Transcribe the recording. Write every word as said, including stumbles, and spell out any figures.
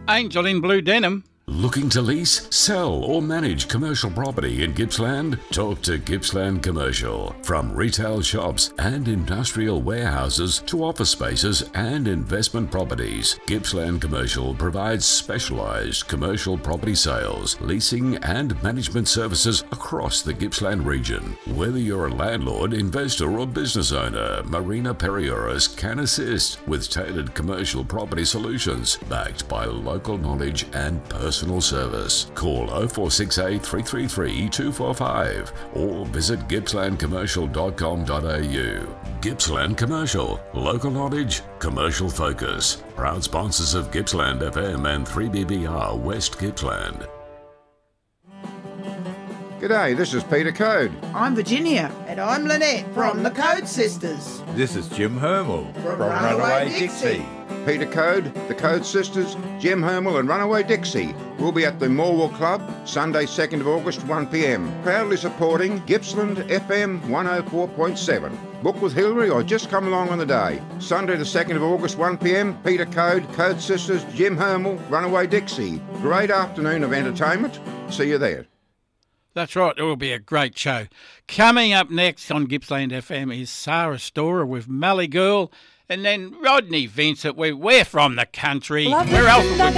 Angel in blue denim. Looking to lease, sell or manage commercial property in Gippsland? Talk to Gippsland Commercial. From retail shops and industrial warehouses to office spaces and investment properties, Gippsland Commercial provides specialised commercial property sales, leasing and management services across the Gippsland region. Whether you're a landlord, investor or business owner, Marina Perioris can assist with tailored commercial property solutions backed by local knowledge and personal service. Call oh four six eight, three three three, two four five or visit gippsland commercial dot com dot a u. Gippsland Commercial, local knowledge, commercial focus. Proud sponsors of Gippsland F M and three B B R West Gippsland. G'day, this is Peter Code. I'm Virginia. And I'm Lynette from the Code Sisters. This is Jim Hermel from, from Runaway, Runaway Dixie. Dixie. Peter Code, the Code Sisters, Jim Hermel and Runaway Dixie will be at the Morwell Club Sunday second of August one p m. Proudly supporting Gippsland F M one oh four point seven. Book with Hillary or just come along on the day. Sunday the second of August one p m. Peter Code, Code Sisters, Jim Hermel, Runaway Dixie. Great afternoon of entertainment. See you there. That's right, it will be a great show. Coming up next on Gippsland F M is Sarah Storer with Mallee Girl, and then Rodney Vincent. We're, we're from the country. Love Where else would we